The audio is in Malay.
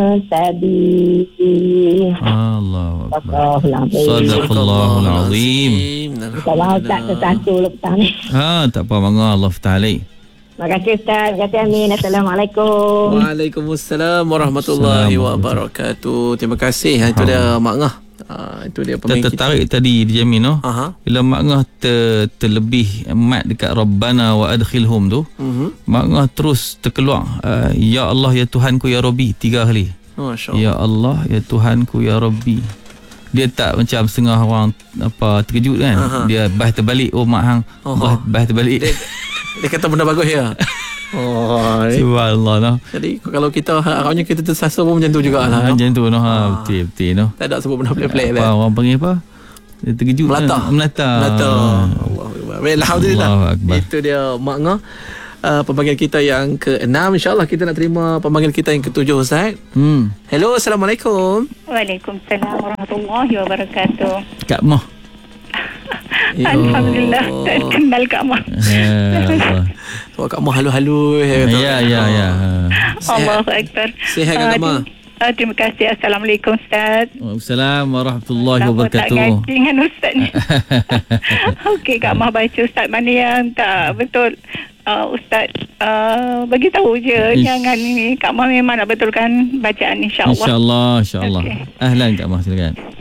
Tadi Allahu Akbar. Astagfirullahaladzim. Sadaqallahul azim. Kita mahu tak satu lepas ni. Tak apa mangga Allah Taala. Terima kasih Ustaz. Terima kasih Amin. Assalamualaikum. Waalaikumsalam warahmatullahi wabarakatuh. Terima kasih. Itu dia Mak Ngah. Itu dia pemain kita tertarik tadi di Jamin tu. Bila Mak Ngah terlebih mat dekat Rabbana wa adkhilhum tu. Mak Ngah terus terkeluar ya Allah ya Tuhanku ya Rabbi 3 kali. Masya-Allah. Ya Allah ya Tuhanku ya Rabbi. Dia tak macam setengah orang terkejut kan. Dia bahas terbalik mak hang. Bahas terbalik. Dia kata benda bagus ya. Subhanallah noh. Jadi kalau kita harapnya kita tersasar pun macam tu jugalah. Macam tu noh. Betul noh. Tak ada sebut benda pelik-pelik lah. Orang panggil apa? Dia terkejut. Melata. Alhamdulillah. Itu dia Mak Ngah. Pembagian kita yang ke-6. InsyaAllah kita nak terima pembagian kita yang ke-7 Ustaz. Hello, Assalamualaikum. Waalaikumsalam warahmatullahi wabarakatuh. Kak Mah. Alhamdulillah, tak kenal Kak Mah. So, Kak Mah halu-halu. Ya. Allahu Akbar. Sihat kan Kak Mah? Terima kasih. Assalamualaikum Ustaz. Waalaikumsalam warahmatullahi wabarakatuh. Tak ngaji dengan Ustaz ni. Okey, Kak Mah baca Ustaz mana yang tak betul. Ustaz bagi tahu je jangan ni. Kak Mah memang nak betulkan bacaan insya-Allah. Insya-Allah. Okay. Ahlan Kak Mah, silakan.